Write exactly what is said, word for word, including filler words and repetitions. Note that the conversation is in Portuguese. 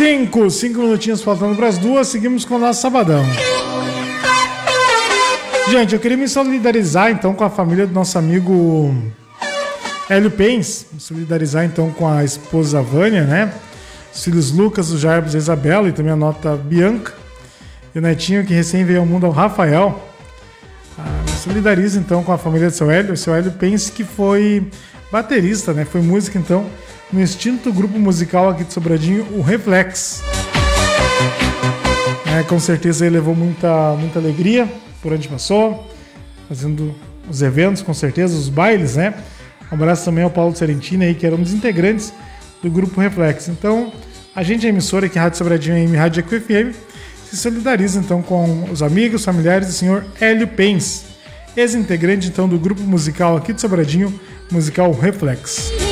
Cinco, cinco minutinhos faltando para as duas, seguimos com o nosso sabadão. Gente, eu queria me solidarizar então com a família do nosso amigo Hélio Pens, me solidarizar então com a esposa Vânia, né? Os filhos Lucas, o Jarbas e a Isabela, e também a nota Bianca, e o netinho que recém veio ao mundo, o Rafael. Ah, me solidarizo então com a família do seu Hélio. O seu Hélio Pens, que foi baterista, né? Foi música então no extinto grupo musical aqui de Sobradinho, o Reflex. É, com certeza ele levou muita, muita alegria por onde passou, fazendo os eventos, com certeza, os bailes, né? Um abraço também ao Paulo Serentini aí, que era um dos integrantes do grupo Reflex. Então, a gente, a emissora aqui, Rádio Sobradinho e Rádio Eco F M, se solidariza então com os amigos, familiares do senhor Hélio Pens, ex-integrante então do grupo musical aqui de Sobradinho, musical Reflex.